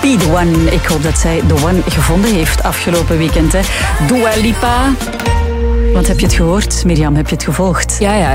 Be The One. Ik hoop dat zij The One gevonden heeft afgelopen weekend. Hè. Dua Lipa. Want heb je het gehoord? Mirjam, heb je het gevolgd?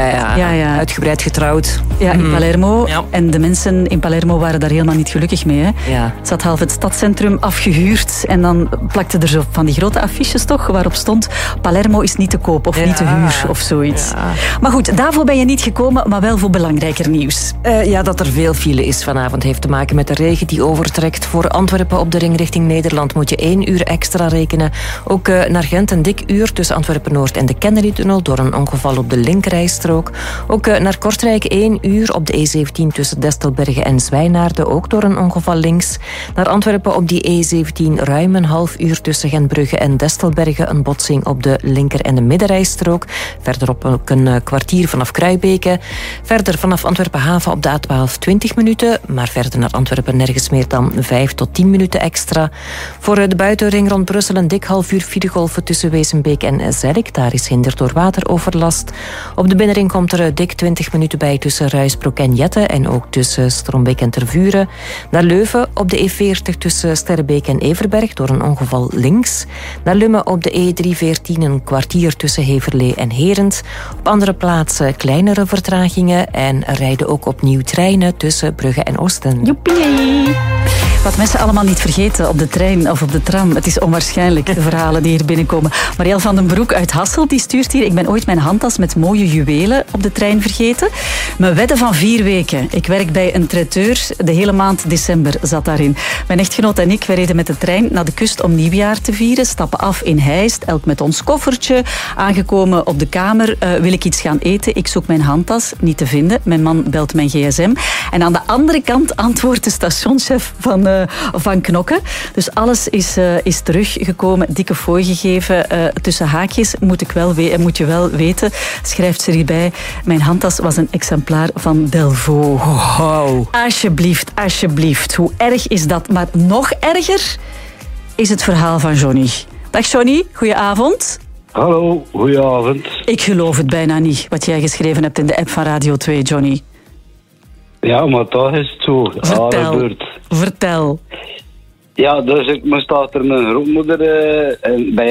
Ja. Uitgebreid getrouwd. Ja, in Palermo. Ja. En de mensen in Palermo waren daar helemaal niet gelukkig mee. Hè? Ja. Ze had half het stadscentrum afgehuurd. En dan plakte er zo van die grote affiches toch, waarop stond Palermo is niet te koop of niet te huur of zoiets. Ja. Maar goed, daarvoor ben je niet gekomen, maar wel voor belangrijker nieuws. Dat er veel file is vanavond heeft te maken met de regen die overtrekt. Voor Antwerpen op de ring richting Nederland moet je 1 uur extra rekenen. Ook naar Gent een dik uur tussen Antwerpen-Noord en de Kennedy-tunnel door een ongeval op de linkerrijstrook. Ook naar Kortrijk 1 uur op de E17 tussen Destelbergen en Zwijnaarden, ook door een ongeval links. Naar Antwerpen op die E17 ruim een half uur tussen Gentbrugge en Destelbergen, een botsing op de linker- en de middenrijstrook. Verderop ook een kwartier vanaf Kruibeke. Verder vanaf Antwerpen-Haven op de A12 20 minuten, maar verder naar Antwerpen nergens meer dan 5 tot 10 minuten extra. Voor de buitenring rond Brussel een dik half uur filegolven tussen Wezenbeek en Zerk. Daar is hinder door wateroverlast. Op de binnenring komt er dik 20 minuten bij tussen Ruisbroek en Jette en ook tussen Strombeek en Tervuren. Naar Leuven op de E40 tussen Sterrebeek en Everberg door een ongeval links. Naar Lummen op de E314 een kwartier tussen Heverlee en Herent. Op andere plaatsen kleinere vertragingen en er rijden ook opnieuw treinen tussen Brugge en Oosten. Joepie! Wat mensen allemaal niet vergeten op de trein of op de tram. Het is onwaarschijnlijk, de verhalen die hier binnenkomen. Marielle van den Broek uit Hasselt die stuurt hier. Ik ben ooit mijn handtas met mooie juwelen op de trein vergeten. Mijn wedden van 4 weken. Ik werk bij een traiteur. De hele maand december zat daarin. Mijn echtgenoot en ik, wij reden met de trein naar de kust om nieuwjaar te vieren. Stappen af in Heist, elk met ons koffertje. Aangekomen op de kamer, wil ik iets gaan eten. Ik zoek mijn handtas, niet te vinden. Mijn man belt mijn gsm. En aan de andere kant antwoordt de stationschef van Knokke. Dus alles is teruggekomen, dikke fooi gegeven. Tussen haakjes moet je wel weten, schrijft ze hierbij, mijn handtas was een exemplaar van Delvaux. Wow. Alsjeblieft. Hoe erg is dat? Maar nog erger is het verhaal van Johnny. Dag Johnny, goedenavond. Hallo, goedenavond. Ik geloof het bijna niet, wat jij geschreven hebt in de app van Radio 2, Johnny. Ja, maar dat is het zo. Vertel. Ja, dus ik moest achter mijn grootmoeder bij